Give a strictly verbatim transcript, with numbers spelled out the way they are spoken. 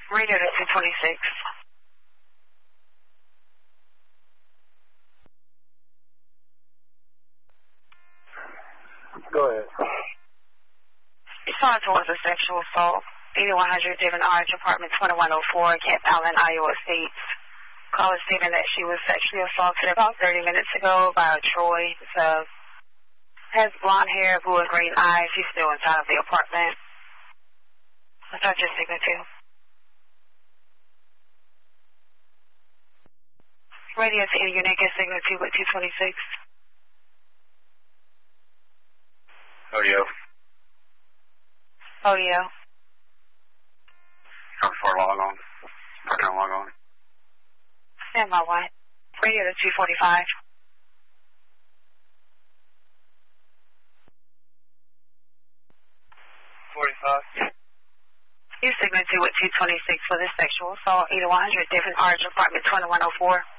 Radio to two twenty-six. Go ahead. Respond towards a sexual assault. eighty-one hundred Devon Arch, apartment twenty-one oh four, Camp Allen, Iowa Estates. Caller stating that she was sexually assaulted about thirty minutes ago by a Troy. Uh, has blonde hair, blue and green eyes. He's still inside of the apartment. I'll start your signature. Radio to any unique signature with two twenty-six. Audio. Audio. Come for log on. I can log on. Stand by one. Radio to two forty-five. forty-five. Your signature with two twenty-six for this sexual assault. eighty-one hundred Devon Arch, apartment twenty-one oh four.